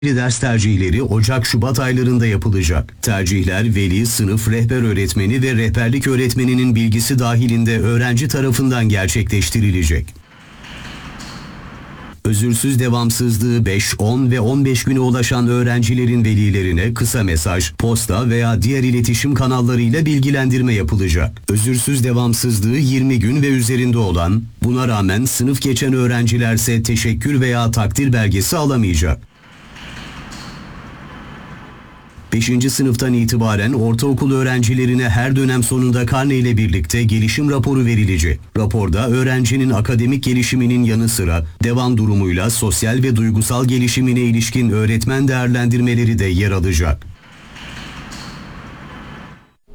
Ders tercihleri Ocak-Şubat aylarında yapılacak. Tercihler veli, sınıf rehber öğretmeni ve rehberlik öğretmeninin bilgisi dahilinde öğrenci tarafından gerçekleştirilecek. Özürsüz devamsızlığı 5, 10 ve 15 güne ulaşan öğrencilerin velilerine kısa mesaj, posta veya diğer iletişim kanallarıyla bilgilendirme yapılacak. Özürsüz devamsızlığı 20 gün ve üzerinde olan, buna rağmen sınıf geçen öğrencilerse teşekkür veya takdir belgesi alamayacak. 5. sınıftan itibaren ortaokul öğrencilerine her dönem sonunda karne ile birlikte gelişim raporu verilecek. Raporda öğrencinin akademik gelişiminin yanı sıra devam durumuyla sosyal ve duygusal gelişimine ilişkin öğretmen değerlendirmeleri de yer alacak.